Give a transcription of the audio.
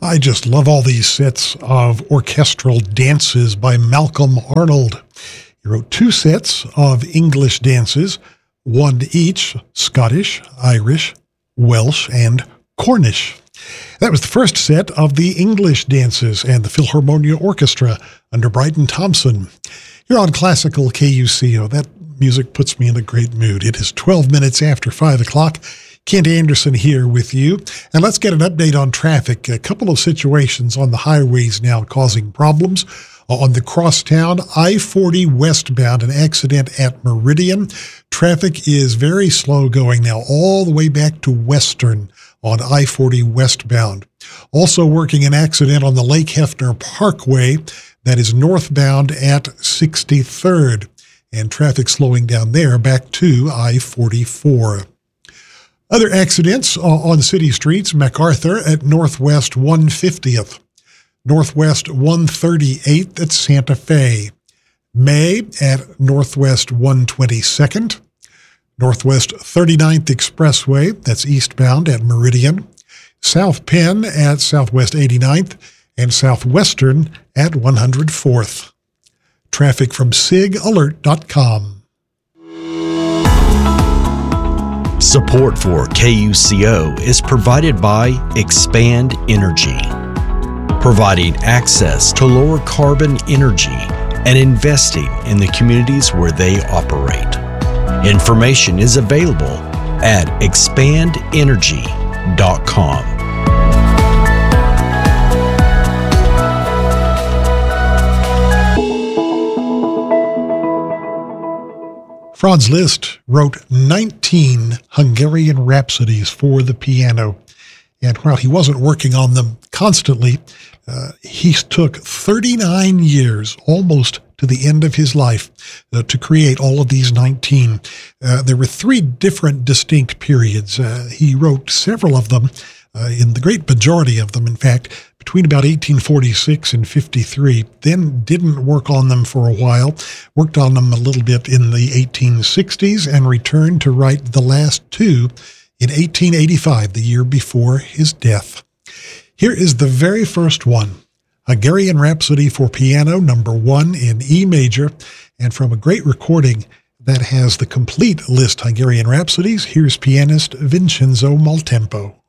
I just love all these sets of orchestral dances by Malcolm Arnold. He wrote 2 sets of English dances, one each, Scottish, Irish, Welsh, and Cornish. That was the first set of the English dances and the Philharmonia Orchestra under Bryden Thompson. You're on Classical KUCO. That music puts me in a great mood. It is 12 minutes after 5 o'clock. Kent Anderson here with you. And let's get an update on traffic. A couple of situations on the highways now causing problems. On the crosstown I-40 westbound, an accident at Meridian. Traffic is very slow going now all the way back to Western on I-40 westbound. Also working an accident on the Lake Hefner Parkway that is northbound at 63rd. And traffic slowing down there back to I-44. Other accidents on city streets, MacArthur at Northwest 150th, Northwest 138th at Santa Fe, May at Northwest 122nd, Northwest 39th Expressway, that's eastbound at Meridian, South Penn at Southwest 89th, and Southwestern at 104th. Traffic from sigalert.com. Support for KUCO is provided by Expand Energy, providing access to lower carbon energy and investing in the communities where they operate. Information is available at expandenergy.com. Franz Liszt wrote 19 Hungarian rhapsodies for the piano, and while he wasn't working on them constantly, he took 39 years, almost to the end of his life, to create all of these 19. There were 3 different distinct periods. He wrote several of them, in the great majority of them, in fact, between about 1846 and 53, then didn't work on them for a while, worked on them a little bit in the 1860s, and returned to write the last 2 in 1885, the year before his death. Here is the very first one, Hungarian Rhapsody for Piano, number 1 in E major, and from a great recording that has the complete Liszt Hungarian Rhapsodies, here's pianist Vincenzo Maltempo.